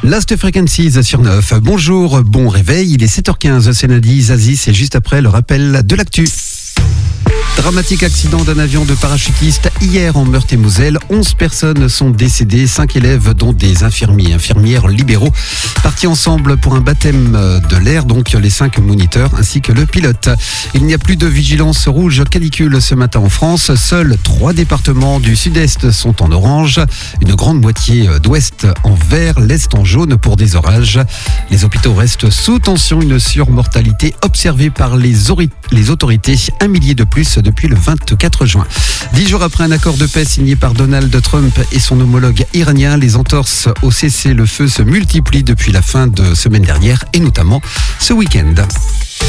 Last Frequencies sur 9. Bonjour, bon réveil, il est 7h15, c'est Nadi, Zazie, c'est juste après le rappel de l'actu. Dramatique accident d'un avion de parachutistes hier en Meurthe-et-Moselle. 11 personnes sont décédées, 5 élèves dont des infirmiers et infirmières libéraux partis ensemble pour un baptême de l'air, donc les 5 moniteurs ainsi que le pilote. Il n'y a plus de vigilance rouge canicule ce matin en France. Seuls 3 départements du sud-est sont en orange, une grande moitié d'ouest en vert, l'est en jaune pour des orages. Les hôpitaux restent sous tension, une surmortalité observée par les autorités, 1 millier de plus depuis le 24 juin. 10 jours après un accord de paix signé par Donald Trump et son homologue iranien, les entorses au cessez-le-feu se multiplient depuis la fin de semaine dernière et notamment ce week-end.